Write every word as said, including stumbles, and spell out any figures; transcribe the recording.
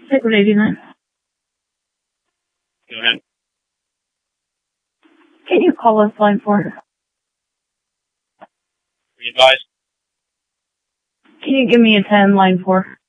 Sacred eighty-nine. Go ahead. Can you call us line four? Be advised. Can you give me a ten, line four?